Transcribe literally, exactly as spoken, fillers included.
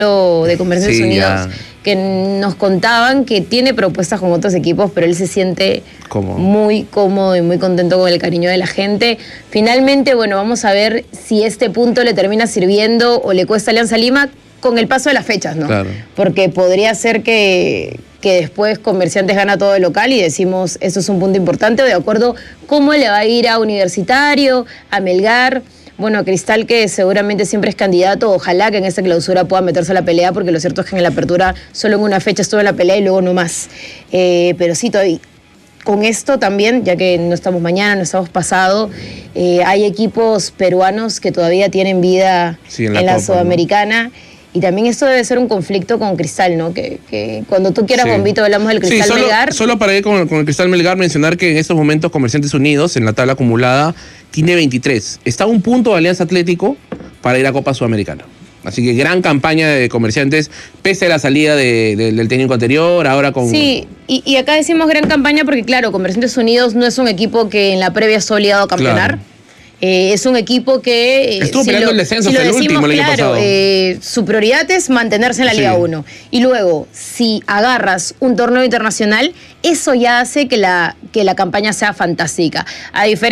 de Comerciantes Sí, Unidos, ya. que nos contaban que tiene propuestas con otros equipos, pero él se siente ¿Cómo? muy cómodo y muy contento con el cariño de la gente. Finalmente, bueno, vamos a ver si este punto le termina sirviendo o le cuesta a Alianza Lima con el paso de las fechas, ¿no? Claro. Porque podría ser que, que después Comerciantes gana todo el local y decimos, eso es un punto importante, o de acuerdo cómo le va a ir a Universitario, a Melgar. Bueno, a Cristal, que seguramente siempre es candidato, ojalá que en esta clausura pueda meterse a la pelea, porque lo cierto es que en la apertura solo en una fecha estuvo en la pelea y luego no más. Eh, pero sí, todavía, con esto también, ya que no estamos mañana, no estamos pasado, eh, hay equipos peruanos que todavía tienen vida Sí, en en la, la la Copa, Sudamericana. ¿No? Y también esto debe ser un conflicto con Cristal, ¿no? Que, que cuando tú quieras, Sí. Bombito, hablamos del Cristal sí, solo, Melgar. Solo para ir con, con el Cristal Melgar, mencionar que en estos momentos Comerciantes Unidos, en la tabla acumulada, tiene veintitrés. Está a un punto de Alianza Atlético para ir a Copa Sudamericana. Así que gran campaña de Comerciantes, pese a la salida de, de, del técnico anterior, ahora con... Sí, y, y acá decimos gran campaña porque, claro, Comerciantes Unidos no es un equipo que en la previa es obligado a campeonar. Claro. Eh, es un equipo que... Eh, Estuvo si peleando lo, el descenso si hasta lo el decimos, último el claro, año pasado. Eh, su prioridad es mantenerse en la sí. Liga uno. Y luego, si agarras un torneo internacional, eso ya hace que la, que la campaña sea fantástica. A diferencia